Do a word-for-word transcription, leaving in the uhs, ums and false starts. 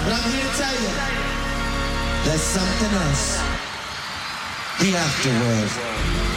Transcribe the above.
But I'm here to tell you, there's something else. The afterworld.